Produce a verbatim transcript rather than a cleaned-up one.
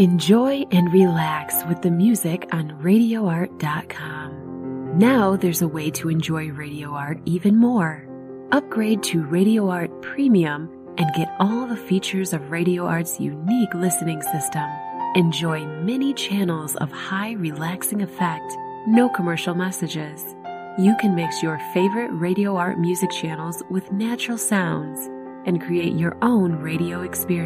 Enjoy and relax with the music on radio art dot com. Now there's a way to enjoy Radio Art even more. Upgrade to Radio Art Premium and get all the features of Radio Art's unique listening system. Enjoy many channels of high relaxing effect, no commercial messages. You can mix your favorite Radio Art music channels with natural sounds and create your own radio experience.